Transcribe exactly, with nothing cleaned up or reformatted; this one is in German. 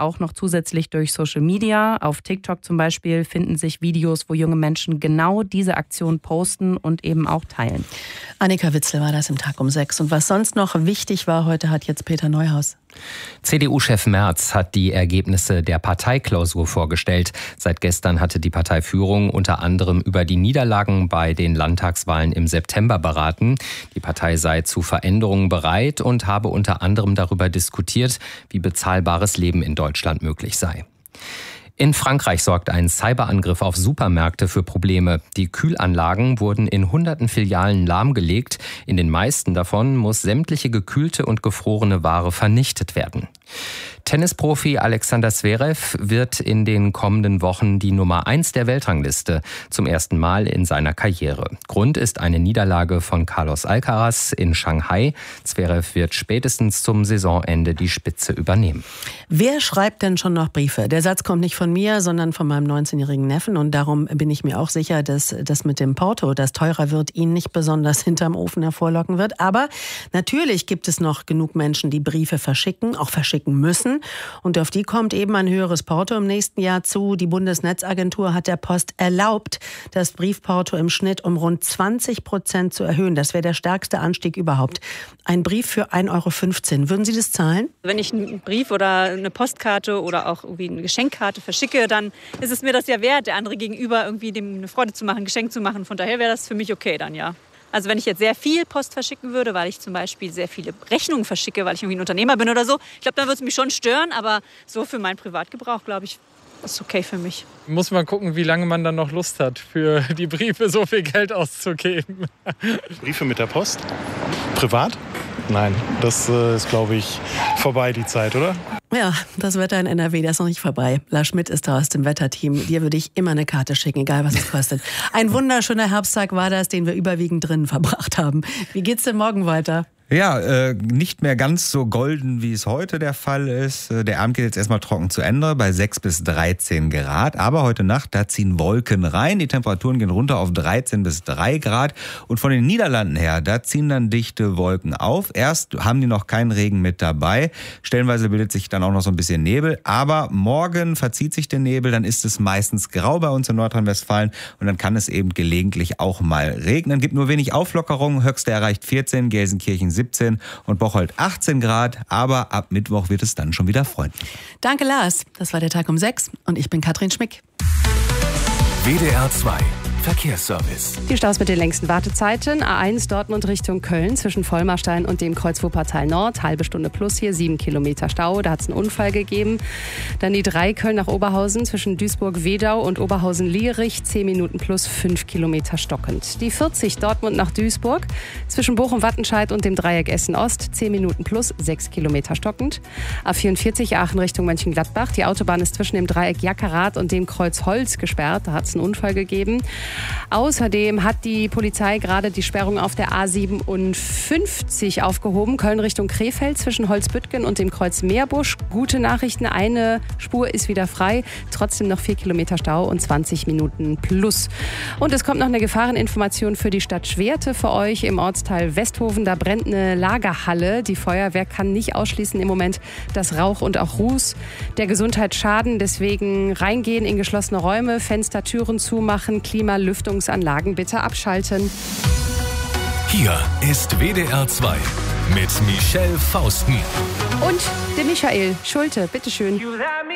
auch noch zusätzlich durch Social Media. Auf TikTok zum Beispiel finden sich Videos, wo junge Menschen genau diese Aktion posten und eben auch teilen. Annika Witzel war das im Tag um sechs. Und was sonst noch wichtig war heute, hat jetzt Peter Neuhaus. C D U-Chef Merz hat die Ergebnisse der Parteiklausur vorgestellt. Seit gestern hatte die Parteiführung unter anderem über die Niederlagen bei den Landtagswahlen im September beraten. Die Partei sei zu Veränderungen bereit und habe unter anderem darüber diskutiert, wie bezahlbares Leben in Deutschland möglich sei. In Frankreich sorgt ein Cyberangriff auf Supermärkte für Probleme. Die Kühlanlagen wurden in hunderten Filialen lahmgelegt. In den meisten davon muss sämtliche gekühlte und gefrorene Ware vernichtet werden. Tennisprofi Alexander Zverev wird in den kommenden Wochen die Nummer eins der Weltrangliste, zum ersten Mal in seiner Karriere. Grund ist eine Niederlage von Carlos Alcaraz in Shanghai. Zverev wird spätestens zum Saisonende die Spitze übernehmen. Wer schreibt denn schon noch Briefe? Der Satz kommt nicht von mir, sondern von meinem neunzehnjährigen Neffen. Und darum bin ich mir auch sicher, dass das mit dem Porto, das teurer wird, ihn nicht besonders hinterm Ofen hervorlocken wird. Aber natürlich gibt es noch genug Menschen, die Briefe verschicken, auch verschicken müssen. Und auf die kommt eben ein höheres Porto im nächsten Jahr zu. Die Bundesnetzagentur hat der Post erlaubt, das Briefporto im Schnitt um rund zwanzig Prozent zu erhöhen. Das wäre der stärkste Anstieg überhaupt. Ein Brief für ein Euro fünfzehn. Würden Sie das zahlen? Wenn ich einen Brief oder eine Postkarte oder auch irgendwie eine Geschenkkarte verschicke, dann ist es mir das ja wert, der andere gegenüber irgendwie dem eine Freude zu machen, ein Geschenk zu machen. Von daher wäre das für mich okay dann, ja. Also wenn ich jetzt sehr viel Post verschicken würde, weil ich zum Beispiel sehr viele Rechnungen verschicke, weil ich irgendwie ein Unternehmer bin oder so, ich glaube, dann würde es mich schon stören. Aber so für meinen Privatgebrauch, glaube ich, ist okay für mich. Muss man gucken, wie lange man dann noch Lust hat, für die Briefe so viel Geld auszugeben. Briefe mit der Post? Privat? Nein, das äh, ist, glaube ich, vorbei die Zeit, oder? Ja, das Wetter in N R W, das ist noch nicht vorbei. Lars Schmidt ist da aus dem Wetterteam. Dir würde ich immer eine Karte schicken, egal was es kostet. Ein wunderschöner Herbsttag war das, den wir überwiegend drinnen verbracht haben. Wie geht's denn morgen weiter? Ja, äh, nicht mehr ganz so golden, wie es heute der Fall ist. Der Abend geht jetzt erstmal trocken zu Ende bei sechs bis dreizehn Grad. Aber heute Nacht, da ziehen Wolken rein. Die Temperaturen gehen runter auf dreizehn bis drei Grad. Und von den Niederlanden her, da ziehen dann dichte Wolken auf. Erst haben die noch keinen Regen mit dabei. Stellenweise bildet sich dann auch noch so ein bisschen Nebel. Aber morgen verzieht sich der Nebel. Dann ist es meistens grau bei uns in Nordrhein-Westfalen. Und dann kann es eben gelegentlich auch mal regnen. Gibt nur wenig Auflockerung. Höchste erreicht vierzehn, Gelsenkirchen siebzehn und Bocholt achtzehn Grad, aber ab Mittwoch wird es dann schon wieder freundlich. Danke, Lars. Das war der Tag um sechs und ich bin Katrin Schmick. W D R zwei Verkehrsservice. Die Staus mit den längsten Wartezeiten. A eins Dortmund Richtung Köln zwischen Vollmarstein und dem Kreuz Wuppertal Nord. Halbe Stunde plus hier, sieben Kilometer Stau. Da hat es einen Unfall gegeben. Dann die drei Köln nach Oberhausen zwischen Duisburg-Wedau und Oberhausen-Lierich. zehn Minuten plus, fünf Kilometer stockend. Die vierzig Dortmund nach Duisburg zwischen Bochum-Wattenscheid und dem Dreieck Essen-Ost. zehn Minuten plus, sechs Kilometer stockend. A vierundvierzig Aachen Richtung Mönchengladbach. Die Autobahn ist zwischen dem Dreieck Jackerath und dem Kreuz Holz gesperrt. Da hat es einen Unfall gegeben. Außerdem hat die Polizei gerade die Sperrung auf der A siebenundfünfzig aufgehoben. Köln Richtung Krefeld zwischen Holzbüttgen und dem Kreuz Meerbusch. Gute Nachrichten, eine Spur ist wieder frei. Trotzdem noch vier Kilometer Stau und zwanzig Minuten plus. Und es kommt noch eine Gefahreninformation für die Stadt Schwerte für euch im Ortsteil Westhofen. Da brennt eine Lagerhalle. Die Feuerwehr kann nicht ausschließen im Moment, dass Rauch und auch Ruß der Gesundheit schaden. Deswegen reingehen in geschlossene Räume, Fenster, Türen zumachen, Klima Lüftungsanlagen bitte abschalten. Hier ist W D R zwei mit Michelle Fausten. Und der Michael Schulte, bitteschön.